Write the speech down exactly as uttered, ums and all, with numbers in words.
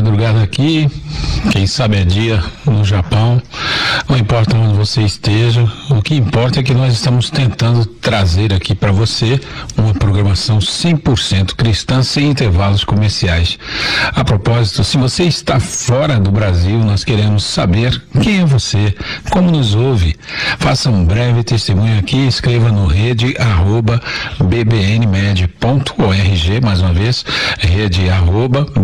madrugada aqui, quem sabe é dia no Japão, não importa onde você esteja, o que importa é que nós estamos tentando trazer aqui para você uma programação cem por cento cristã, sem intervalos comerciais. A propósito, se você está fora do Brasil, nós queremos saber quem é você, como nos ouve. Faça um breve testemunho aqui, escreva no rede arroba bbnmed ponto org, mais uma vez, rede arroba